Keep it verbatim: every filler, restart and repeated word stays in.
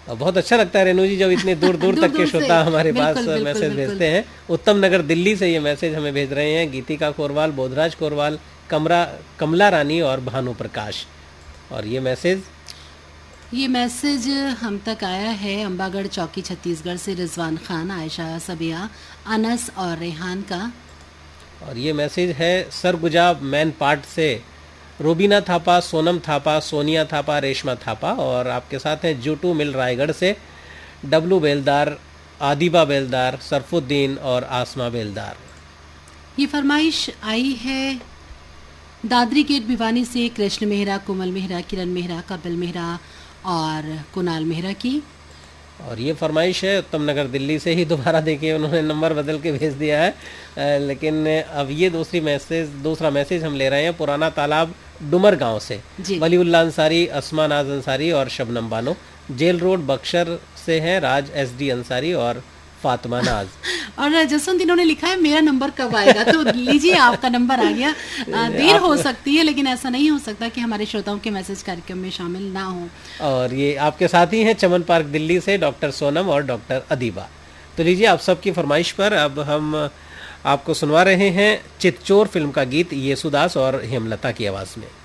और बहुत अच्छा लगता है रेणु जी जब इतने दूर दूर दूर तक के दूर से श्रोता हमारे पास बिल्कुल बिल्कुल मैसेज बिल्कुल। भेजते हैं। उत्तम नगर दिल्ली से ये मैसेज हमें भेज रहे हैं गीतिका कोरवाल, बोधराज कोरवाल, कमरा कमला रानी और भानु प्रकाश। और ये मैसेज ये मैसेज हम तक आया है अम्बागढ़ चौकी छत्तीसगढ़ से रिजवान खान, आयशा, सबिया, अनस और रेहान का। और ये मैसेज है सरगुजा मैन पार्ट से रोबीना थापा, सोनम थापा, सोनिया थापा, रेशमा थापा। और आपके साथ हैं जूटू मिल रायगढ़ से डब्लू बेलदार, आदिबा बेलदार, सरफुद्दीन और आसमा बेलदार। ये फरमाइश आई है दादरी गेट भिवानी से कृष्ण मेहरा, कोमल मेहरा, किरण मेहरा, कपिल मेहरा और कुणाल मेहरा की। और ये फरमाइश है उत्तम नगर दिल्ली से ही, दोबारा देखिए उन्होंने नंबर बदल के भेज दिया है। अ, लेकिन अब ये दूसरी मैसेज दूसरा मैसेज हम ले रहे हैं पुराना तालाब डुमर गांव से जी। वलीउल्लाह अंसारी, अस्मा नाज अंसारी और शबनम बानो। जेल रोड बक्सर से हैं राज एस डी अंसारी और फातिमा नाज। और जसवंत इन्होंने लिखा है मेरा नंबर कब आएगा, तो लीजिए आपका नंबर आ गया। आ, देर हो सकती है लेकिन ऐसा नहीं हो सकता कि हमारे श्रोताओं के मैसेज कार्यक्रम में शामिल ना हो। और ये आपके साथी हैं चमन पार्क दिल्ली से डॉक्टर सोनम और डॉक्टर अदीबा। तो लीजिए आप सबकी फरमाइश पर अब हम आपको सुनवा रहे हैं चितचोर फिल्म का गीत येसुदास और हेमलता की आवाज़ में।